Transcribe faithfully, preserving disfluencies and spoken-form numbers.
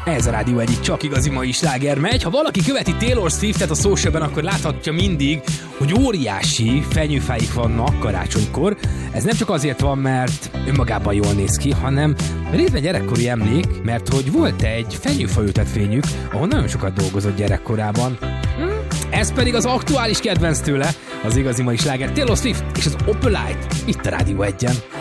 Ez a Rádió egyik csak igazi mai sláger megy. Ha valaki követi Taylor Swiftet a socialben, akkor láthatja mindig, hogy óriási fenyőfáik vannak karácsonykor. Ez nem csak azért van, mert önmagában jól néz ki, hanem részben gyerekkori emlék, mert hogy volt egy fenyőfa ültetvényük, ahol nagyon sokat dolgozott gyerekkorában. Ez pedig az aktuális kedvenc tőle, az igazi mai sláger Taylor Swift és az Opalite itt a Rádió egyen.